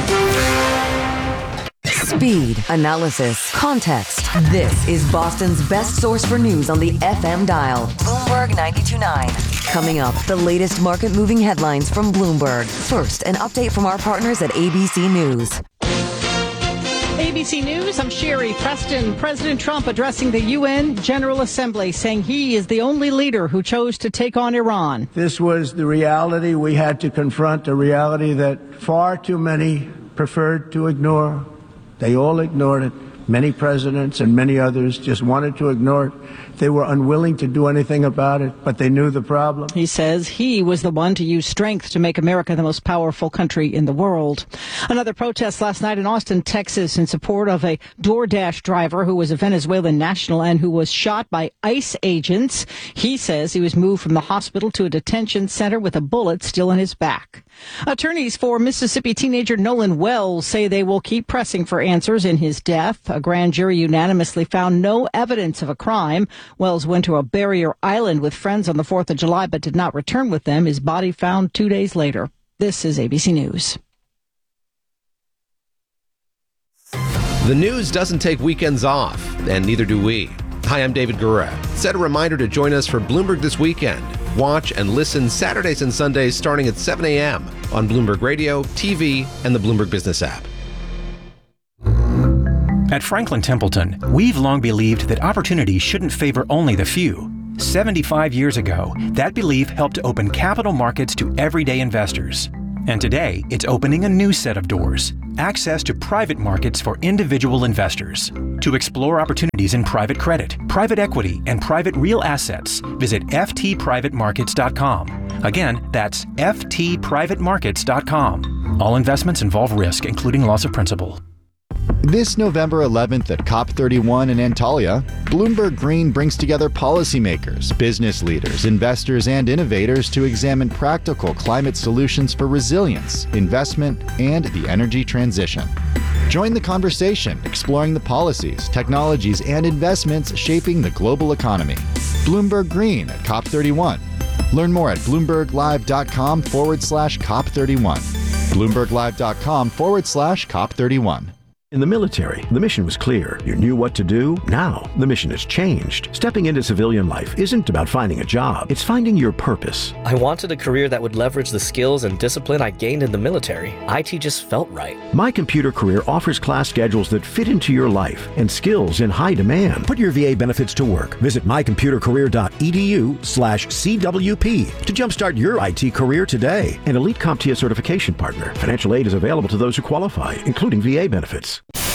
Speed, analysis, context. This is Boston's best source for news on the FM dial. Bloomberg 92.9. Coming up, the latest market-moving headlines from Bloomberg. First, an update from our partners at ABC News. ABC News, I'm Sherry Preston. President Trump addressing the UN General Assembly, saying he is the only leader who chose to take on Iran. This was the reality we had to confront, a reality that far too many preferred to ignore. They all ignored it. Many presidents and many others just wanted to ignore it. They were unwilling to do anything about it, but they knew the problem. He says he was the one to use strength to make America the most powerful country in the world. Another protest last night in Austin, Texas, in support of a DoorDash driver who was a Venezuelan national and who was shot by ICE agents. He says he was moved from the hospital to a detention center with a bullet still in his back. Attorneys for Mississippi teenager Nolan Wells say they will keep pressing for answers in his death. A grand jury unanimously found no evidence of a crime. Wells went to a barrier island with friends on the 4th of July but did not return with them. His body found 2 days later. This is ABC News. The news doesn't take weekends off, and neither do we. Hi, I'm David Gura. Set a reminder to join us for Bloomberg This Weekend. Watch and listen Saturdays and Sundays starting at 7 a.m. on Bloomberg Radio, TV, and the Bloomberg Business app. At Franklin Templeton, we've long believed that opportunity shouldn't favor only the few. 75 years ago, that belief helped to open capital markets to everyday investors. And today, it's opening a new set of doors. Access to private markets for individual investors. To explore opportunities in private credit, private equity, and private real assets, visit ftprivatemarkets.com. Again, that's ftprivatemarkets.com. All investments involve risk, including loss of principal. This November 11th at COP31 in Antalya, Bloomberg Green brings together policymakers, business leaders, investors, and innovators to examine practical climate solutions for resilience, investment, and the energy transition. Join the conversation, exploring the policies, technologies, and investments shaping the global economy. Bloomberg Green at COP31. Learn more at BloombergLive.com/COP31. BloombergLive.com/COP31. In the military, the mission was clear. You knew what to do. Now, the mission has changed. Stepping into civilian life isn't about finding a job. It's finding your purpose. I wanted a career that would leverage the skills and discipline I gained in the military. IT just felt right. My Computer Career offers class schedules that fit into your life and skills in high demand. Put your VA benefits to work. Visit mycomputercareer.edu/CWP to jumpstart your IT career today. An elite CompTIA certification partner. Financial aid is available to those who qualify, including VA benefits.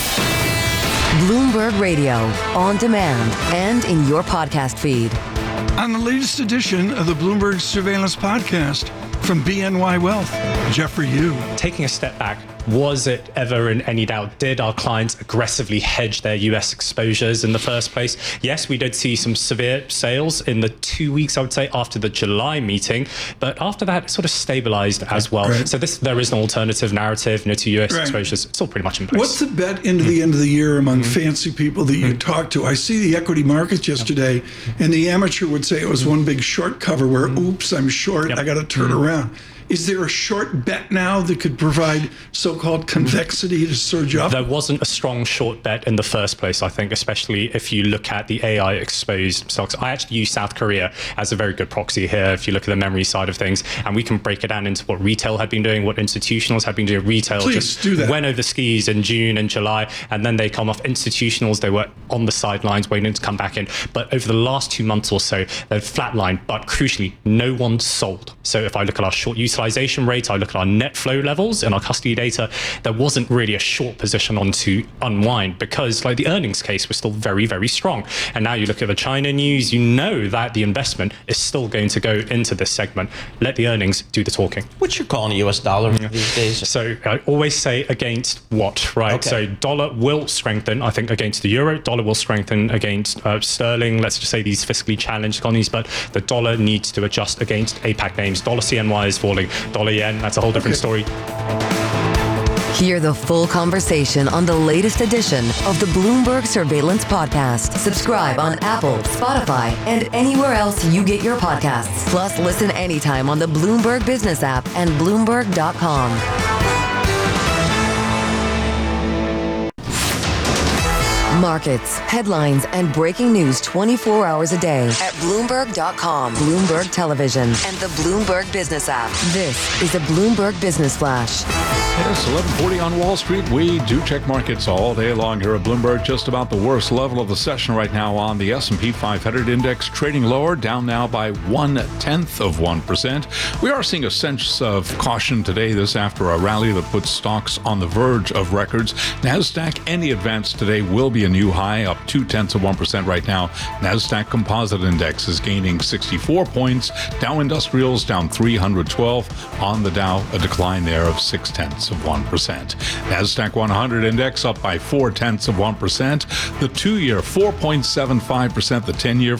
Bloomberg Radio, on demand and in your podcast feed. On the latest edition of the Bloomberg Surveillance Podcast from BNY Wealth, Jeffrey Yu. Taking a step back, was it ever in any doubt? Did our clients aggressively hedge their US exposures in the first place? Yes, we did see some severe sales in the 2 weeks, I would say, after the July meeting. But after that, it sort of stabilized as well. Right. So there is an alternative narrative to US exposures. It's all pretty much in place. What's the bet into the end of the year among fancy people that you talk to? I see the equity markets yesterday, and the amateur would say it was one big short cover where, oops, I'm short, I got to turn around. Is there a short bet now that could provide so-called convexity to surge up? There wasn't a strong short bet in the first place, I think, especially if you look at the AI exposed stocks. I actually use South Korea as a very good proxy here if you look at the memory side of things, and we can break it down into what retail had been doing, what institutionals had been doing. Retail went over skis in June and July, and then they come off. Institutionals, they were on the sidelines waiting to come back in. But over the last 2 months or so, they've flatlined, but crucially, no one sold. So if I look at our short utilization rate, I look at our net flow levels and our custody data, there wasn't really a short position on to unwind because the earnings case was still very, very strong. And now you look at the China news, you know that the investment is still going to go into this segment. Let the earnings do the talking. What's your call on the US dollar these days? So I always say against what, right? Okay. So dollar will strengthen, I think, against the euro. Dollar will strengthen against sterling. Let's just say these fiscally challenged economies, but the dollar needs to adjust against APAC names. Dollar CNY is falling. Dollar yen, that's a whole different story. Hear the full conversation on the latest edition of the Bloomberg Surveillance Podcast. Subscribe on Apple, Spotify, and anywhere else you get your podcasts. Plus, listen anytime on the Bloomberg Business app and Bloomberg.com. Markets, headlines, and breaking news 24 hours a day at Bloomberg.com, Bloomberg Television, and the Bloomberg Business app. This is a Bloomberg Business Flash. Yes, 11:40 on Wall Street. We do check markets all day long here at Bloomberg. Just about the worst level of the session right now on the S&P 500 index, trading lower, down now by 0.1%. We are seeing a sense of caution today, this after a rally that puts stocks on the verge of records. NASDAQ, any advance today will be a new high, up 0.2% right now. NASDAQ Composite Index is gaining 64 points. Dow Industrials down 312. On the Dow, a decline there of 0.6%. NASDAQ 100 Index up by 0.4%. The 2-year 4.75%, the 10-year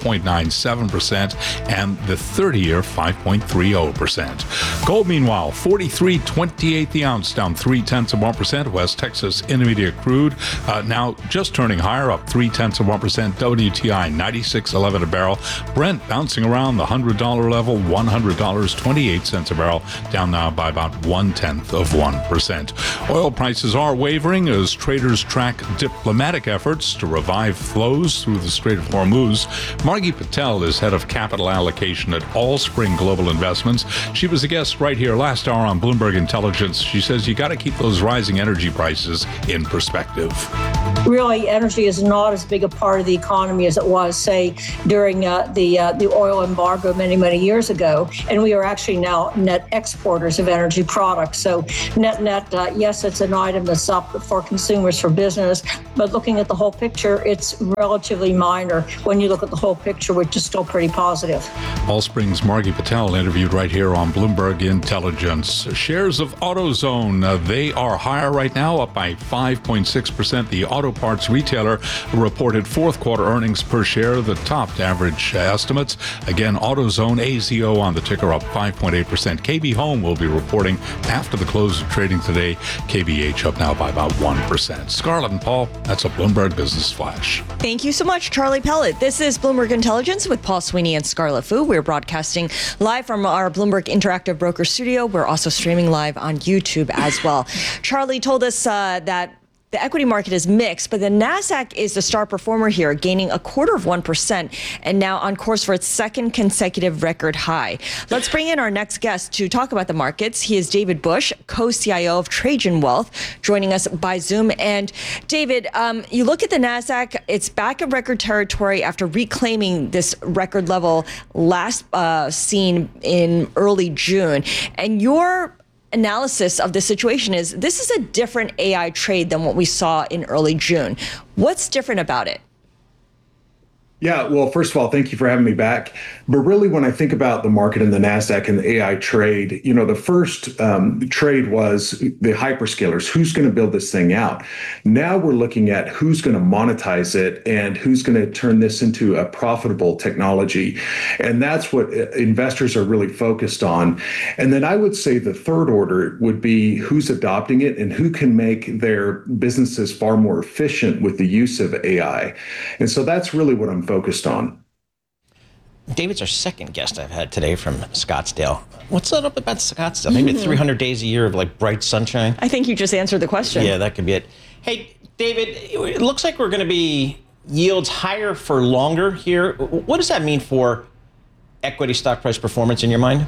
4.97%, and the 30-year 5.30%. Gold, meanwhile, 43.28 the ounce, down 0.3%. West Texas Intermediate crude now just turning higher, up 0.3%. WTI 96.11 a barrel. Brent bouncing around the $100 level, $100.28 a barrel, down now by about 0.1%. Oil prices are wavering as traders track diplomatic efforts to revive flows through the Strait of Hormuz. Margie Patel is head of capital allocation at Allspring Global Investments. She was a guest right here last hour on Bloomberg Intelligence. She says you got to keep those rising energy prices in perspective. Really, energy is not as big a part of the economy as it was, say, during the oil embargo many years ago. And we are actually now net exporters of energy products. So net, yes, it's an item that's up for consumers, for business. But looking at the whole picture, it's relatively minor when you look at the whole picture, which is still pretty positive. Allspring's Margie Patel interviewed right here on Bloomberg Intelligence. Shares of AutoZone, they are higher right now, up by 5.6%. The auto parts retailer reported fourth quarter earnings per share that topped average estimates. Again, AutoZone, AZO on the ticker, up 5.8%. KB Home will be reporting after the close of trading today. KBH up now by about 1%. Scarlett and Paul, that's a Bloomberg Business Flash. Thank you so much, Charlie Pellet. This is Bloomberg Intelligence with Paul Sweeney and Scarlett Fu. We're broadcasting live from our Bloomberg Interactive Broker studio. We're also streaming live on YouTube as well. Charlie told us that the equity market is mixed, but the NASDAQ is the star performer here, gaining 0.25% and now on course for its second consecutive record high. Let's bring in our next guest to talk about the markets. He is David Bush, co-CIO of Trajan Wealth, joining us by Zoom. And David, you look at the NASDAQ, it's back in record territory after reclaiming this record level last seen in early June. And your analysis of the situation is this is a different AI trade than what we saw in early June. What's different about it? Yeah, well, first of all, thank you for having me back. But really, when I think about the market and the NASDAQ and the AI trade, the first trade was the hyperscalers. Who's going to build this thing out? Now we're looking at who's going to monetize it and who's going to turn this into a profitable technology. And that's what investors are really focused on. And then I would say the third order would be who's adopting it and who can make their businesses far more efficient with the use of AI. And so that's really what I'm focused on. David's our second guest I've had today from Scottsdale. What's that up about Scottsdale? Maybe 300 days a year of bright sunshine? I think you just answered the question. Yeah, that could be it. Hey, David, it looks like we're going to be yields higher for longer here. What does that mean for equity stock price performance in your mind?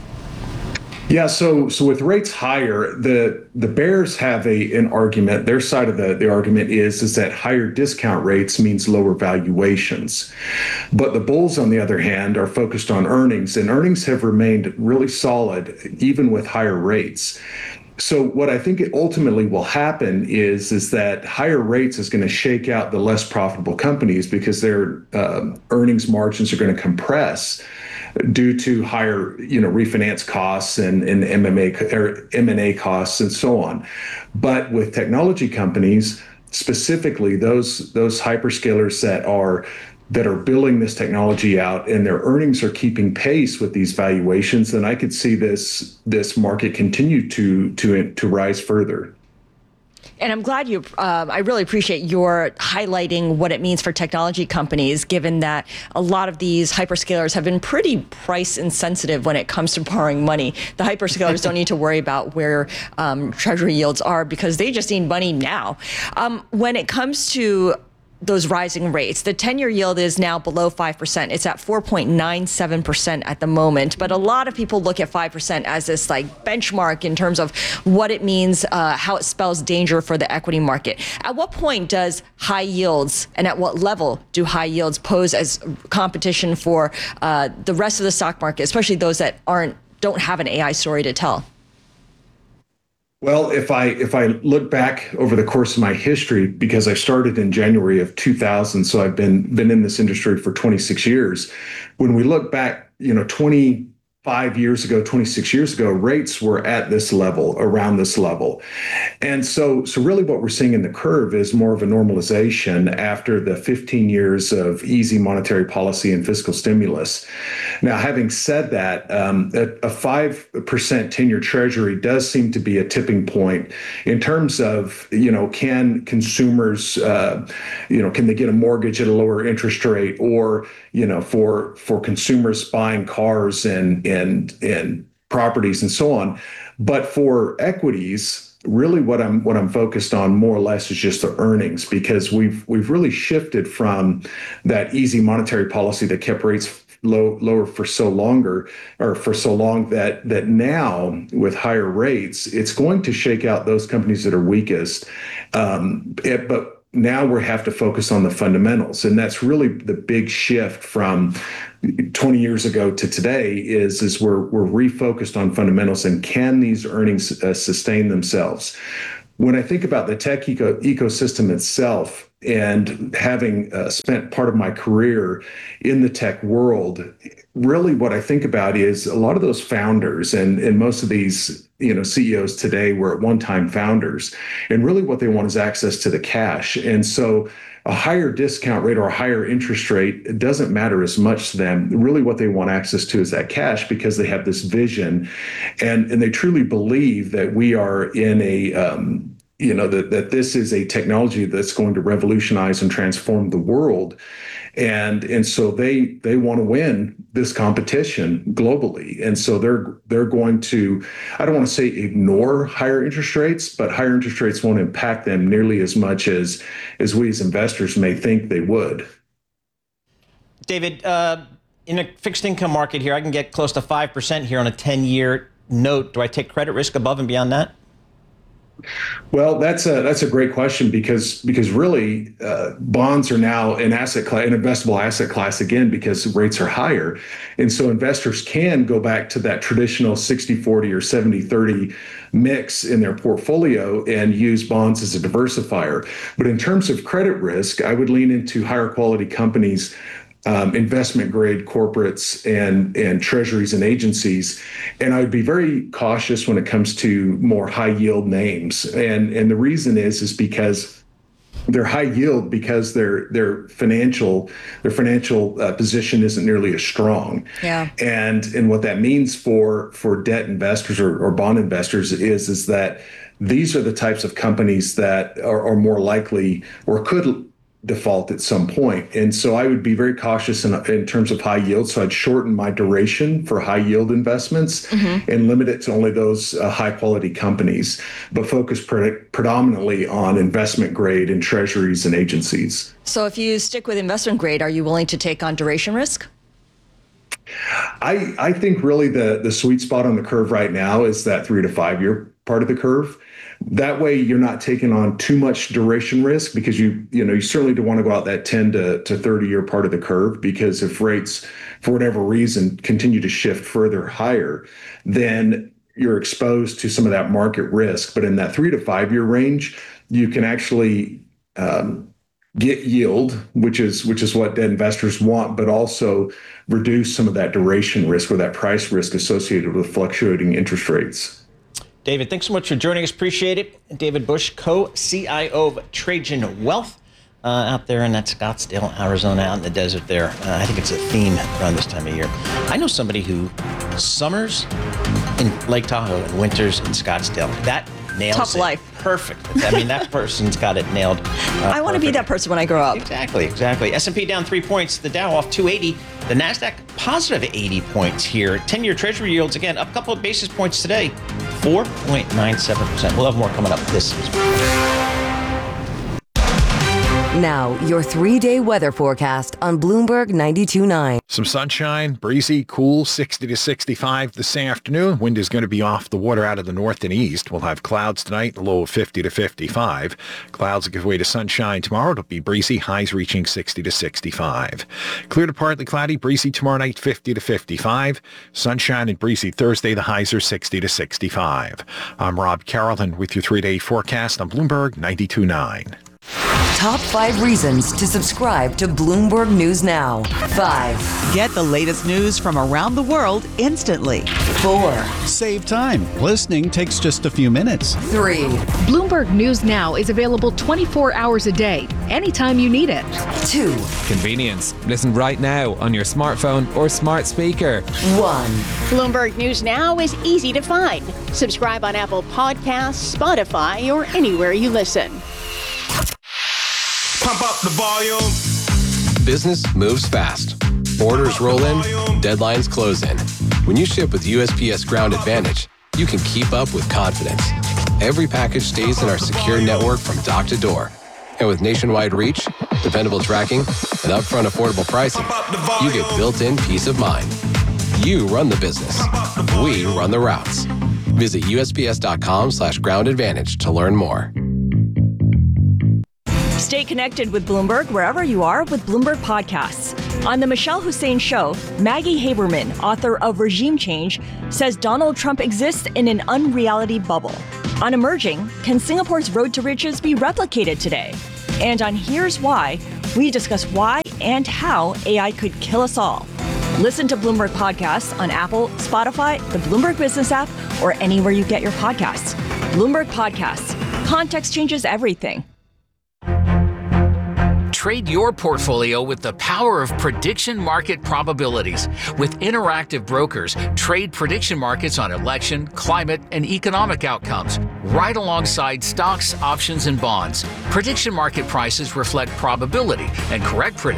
Yeah, so with rates higher, the bears have an argument. Their side of the argument is that higher discount rates means lower valuations. But the bulls, on the other hand, are focused on earnings, and earnings have remained really solid even with higher rates. So what I think ultimately will happen is that higher rates is going to shake out the less profitable companies because their earnings margins are going to compress due to higher, refinance costs and M&A costs and so on. But with technology companies, specifically those hyperscalers that are building this technology out and their earnings are keeping pace with these valuations, then I could see this market continue to rise further. And I'm glad I really appreciate your highlighting what it means for technology companies, given that a lot of these hyperscalers have been pretty price insensitive when it comes to borrowing money. The hyperscalers don't need to worry about where treasury yields are because they just need money now. When it comes to those rising rates, the 10-year yield is now below 5%. It's at 4.97% at the moment. But a lot of people look at 5% as this benchmark in terms of what it means, how it spells danger for the equity market. At what point does high yields and at what level do high yields pose as competition for the rest of the stock market, especially those that don't have an AI story to tell? Well, if I look back over the course of my history, because I started in January of 2000, so I've been in this industry for 26 years. When we look back, 25 years ago, 26 years ago, rates were at this level, around this level. And so really what we're seeing in the curve is more of a normalization after the 15 years of easy monetary policy and fiscal stimulus. Now, having said that, a 5% 10-year treasury does seem to be a tipping point in terms of, can consumers, can they get a mortgage at a lower interest rate, or, for consumers buying cars and properties and so on. But for equities, really what I'm focused on more or less is just the earnings, because we've really shifted from that easy monetary policy that kept rates lower for so long that now with higher rates, it's going to shake out those companies that are weakest. But now we have to focus on the fundamentals. And that's really the big shift from 20 years ago to today is we're refocused on fundamentals, and can these earnings sustain themselves? When I think about the tech ecosystem itself, and having spent part of my career in the tech world, really what I think about is a lot of those founders and most of these CEOs today were at one time founders, and really what they want is access to the cash. And so a higher discount rate or a higher interest rate, it doesn't matter as much to them. Really what they want access to is that cash, because they have this vision and they truly believe that we are in a that this is a technology that's going to revolutionize and transform the world. And so they want to win this competition globally. And so they're going to, I don't want to say ignore higher interest rates, but higher interest rates won't impact them nearly as much as we as investors may think they would. David, in a fixed income market here, I can get close to 5% here on a 10-year note. Do I take credit risk above and beyond that? Well, that's a great question, because really bonds are now an investable asset class again, because rates are higher. And so investors can go back to that traditional 60-40 or 70-30 mix in their portfolio and use bonds as a diversifier. But in terms of credit risk, I would lean into higher quality companies, investment grade corporates and treasuries and agencies. And I would be very cautious when it comes to more high yield names. And the reason is because they're high yield because their financial position isn't nearly as strong. Yeah. And what that means for debt investors or bond investors is that these are the types of companies that are more likely or could default at some point. And so I would be very cautious in terms of high yield. So I'd shorten my duration for high yield investments and limit it to only those high quality companies, but focus predominantly on investment grade and treasuries and agencies. So if you stick with investment grade, are you willing to take on duration risk? I think really the sweet spot on the curve right now is that 3 to 5 year part of the curve. That way you're not taking on too much duration risk, because you certainly don't want to go out that 10 to 30 year part of the curve, because if rates for whatever reason continue to shift further higher, then you're exposed to some of that market risk. But in that 3 to 5 year range, you can actually get yield, which is what debt investors want, but also reduce some of that duration risk or that price risk associated with fluctuating interest rates. David, thanks so much for joining us. Appreciate it. David Bush, co-CIO of Trajan Wealth, out there in that Scottsdale, Arizona, out in the desert there. I think it's a theme around this time of year. I know somebody who summers in Lake Tahoe and winters in Scottsdale. That nails Tough it. life. Perfect. I mean, that person's got it nailed. I want to be that person when I grow up. Exactly. S&P down 3 points. The Dow off 280. The NASDAQ positive 80 points here. 10-year Treasury yields, again, up a couple of basis points today. 4.97%. We'll have more coming up this week. Now, your 3-day weather forecast on Bloomberg 92.9. Some sunshine, breezy, cool, 60 to 65 this afternoon. Wind is going to be off the water out of the north and east. We'll have clouds tonight, a low of 50 to 55. Clouds will give way to sunshine tomorrow. It'll be breezy, highs reaching 60 to 65. Clear to partly cloudy, breezy tomorrow night, 50 to 55. Sunshine and breezy Thursday, the highs are 60 to 65. I'm Rob Carrollton with your 3-day forecast on Bloomberg 92.9. Top 5 reasons to subscribe to Bloomberg News Now. 5. Get the latest news from around the world instantly. 4. Save time. Listening takes just a few minutes. 3. Bloomberg News Now is available 24 hours a day, anytime you need it. 2. Convenience. Listen right now on your smartphone or smart speaker. 1. Bloomberg News Now is easy to find. Subscribe on Apple Podcasts, Spotify, or anywhere you listen. Pump up the volume. Business moves fast. Orders roll in, deadlines close in. When you ship with USPS Ground Advantage, you can keep up with confidence. Every package stays in our secure network from dock to door. And with nationwide reach, dependable tracking, and upfront affordable pricing, you get built-in peace of mind. You run the business. We run the routes. Visit USPS.com/Ground Advantage to learn more. Stay connected with Bloomberg wherever you are with Bloomberg Podcasts. On The Michelle Hussein Show, Maggie Haberman, author of Regime Change, says Donald Trump exists in an unreality bubble. On Emerging, can Singapore's road to riches be replicated today? And on Here's Why, we discuss why and how AI could kill us all. Listen to Bloomberg Podcasts on Apple, Spotify, the Bloomberg Business app, or anywhere you get your podcasts. Bloomberg Podcasts. Context changes everything. Trade your portfolio with the power of prediction market probabilities. With Interactive Brokers, trade prediction markets on election, climate, and economic outcomes, right alongside stocks, options, and bonds. Prediction market prices reflect probability, and correct predictions